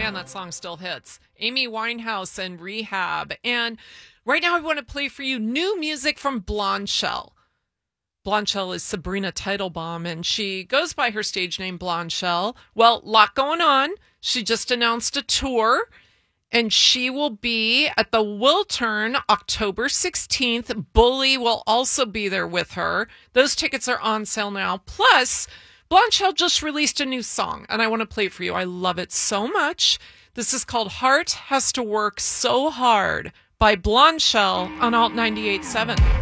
man, that song still hits. Amy Winehouse and Rehab. And right now I want to play for you new music from Blonde Shell. Blonde Shell is Sabrina Teitelbaum, and she goes by her stage name Blonde Shell. Well, lot going on. She just announced a tour, and she will be at the Wiltern October 16th. Bully will also be there with her. Those tickets are on sale now. Plus, Blonde Shell just released a new song, and I want to play it for you. I love it so much. This is called Heart Has to Work So Hard by Blonde Shell on Alt 98.7.